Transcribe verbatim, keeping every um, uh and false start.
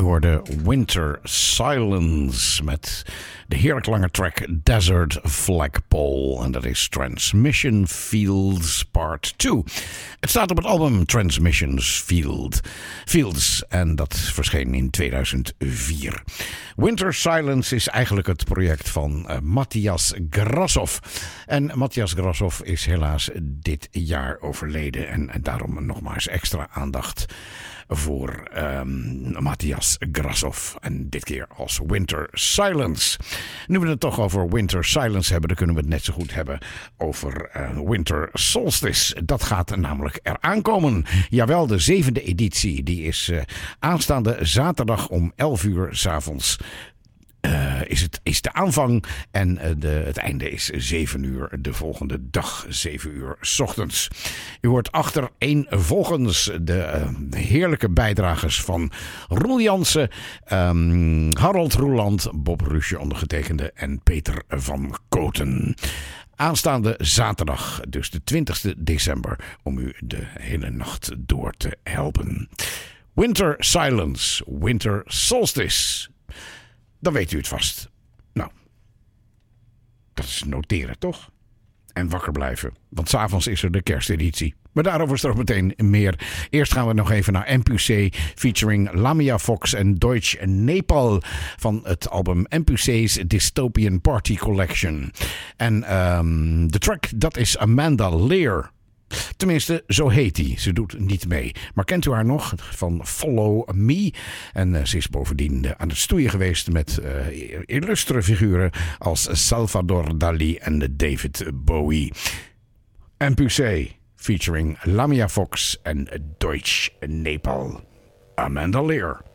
hoorde Winter Silence met de heerlijk lange track Desert Flagpole. En dat is Transmission Fields Part twee. Het staat op het album Transmissions Field. Fields en dat verscheen in tweeduizend vier. Winter Silence is eigenlijk het project van uh, Matthias Grasshoff. En Matthias Grasshoff is helaas dit jaar overleden. En, en daarom nogmaals extra aandacht voor um, Matthias Grasshoff. En dit keer als Winter Silence. Nu we het toch over Winter Silence hebben, dan kunnen we het net zo goed hebben over uh, Winter Solstice. Dat gaat namelijk eraan komen. Jawel, de zevende editie. Die is uh, aanstaande zaterdag om elf uur 's avonds. Uh, is, het, is de aanvang en uh, de, het einde is zeven uur de volgende dag, zeven uur 's ochtends. U hoort achtereenvolgens de uh, heerlijke bijdragers van Roel Jansen, um, Harold Roeland, Bob Rusje ondergetekende en Peter van Koten. Aanstaande zaterdag, dus de twintigste december, om u de hele nacht door te helpen. Winter Silence, Winter Solstice. Dan weet u het vast. Nou, dat is noteren, toch? En wakker blijven, want 's avonds is er de kersteditie. Maar daarover straks meteen meer. Eerst gaan we nog even naar M P C featuring Lamia Fox en Deutsch Nepal van het album M P C's Dystopian Party Collection. En um, de track, dat is Amanda Lear. Tenminste, zo heet hij. Ze doet niet mee. Maar kent u haar nog? Van Follow Me. En uh, ze is bovendien uh, aan het stoeien geweest met uh, illustere figuren als Salvador Dali en David Bowie. M P C featuring Lamia Fox en Deutsch Nepal. Amanda Lear.